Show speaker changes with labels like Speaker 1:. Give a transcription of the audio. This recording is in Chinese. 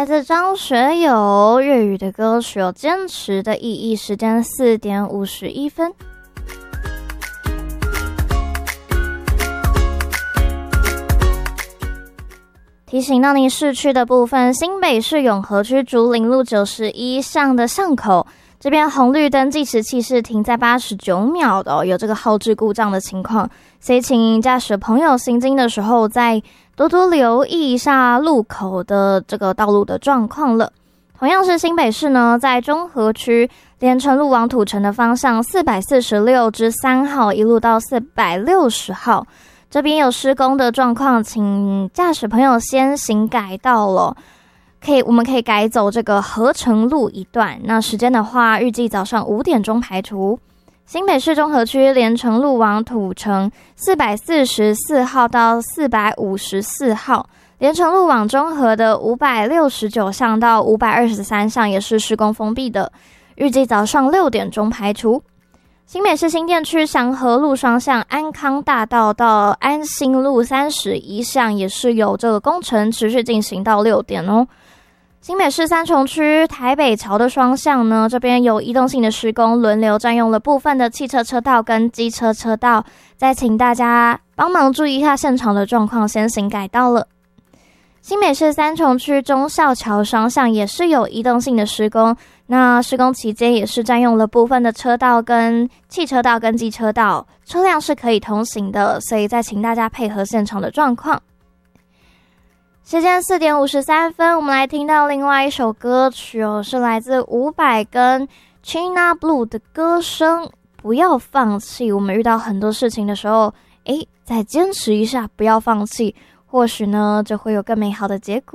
Speaker 1: 来自张学友粤语的歌曲有坚持的意义，时间4点51分。提醒到您市区的部分，新北市永和区竹林路91巷的巷口，这边红绿灯计时器是停在89秒的有这个后置故障的情况，所以请驾驶朋友行经的时候再多多留意一下路口的这个道路的状况了。同样是新北市呢，在中和区连城路往土城的方向446之3号一路到460号，这边有施工的状况，请驾驶朋友先行改道了。我们可以改走这个合成路一段，那时间的话预计早上5点钟排除。新北市中和区连城路往土城444号到454号，连城路往中和的569巷到523巷也是施工封闭的，预计早上6点钟排除。新北市新店区祥和路双向安康大道到安心路31巷也是有这个工程持续进行到6点哦。新北市三重区台北桥的双向呢，这边有移动性的施工，轮流占用了部分的汽车车道跟机车车道，再请大家帮忙注意一下现场的状况，先行改道了。新北市三重区忠孝桥双向也是有移动性的施工，那施工期间也是占用了部分的车道跟汽车道跟机车道，车辆是可以通行的，所以再请大家配合现场的状况。时间4点53分，我们来听到另外一首歌曲是来自伍佰跟 China Blue 的歌声，不要放弃。我们遇到很多事情的时候，再坚持一下，不要放弃，或许呢就会有更美好的结果。